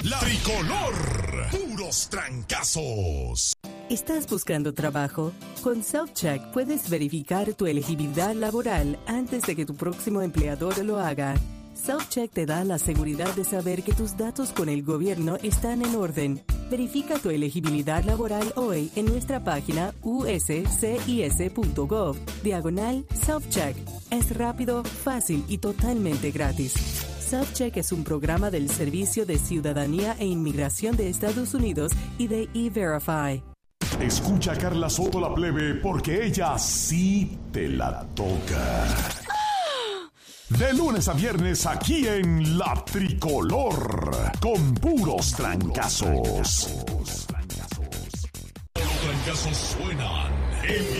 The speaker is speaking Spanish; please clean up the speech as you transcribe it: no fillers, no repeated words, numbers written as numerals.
La Tricolor. Puros trancazos. ¿Estás buscando trabajo? Con SelfCheck puedes verificar tu elegibilidad laboral antes de que tu próximo empleador lo haga. SelfCheck te da la seguridad de saber que tus datos con el gobierno están en orden. Verifica tu elegibilidad laboral hoy en nuestra página uscis.gov/SelfCheck. Es rápido, fácil y totalmente gratis. SelfCheck es un programa del Servicio de Ciudadanía e Inmigración de Estados Unidos y de E-Verify. Escucha a Carla Soto la plebe porque ella sí te la toca. De lunes a viernes aquí en La Tricolor con puros trancazos. Los trancazos suenan en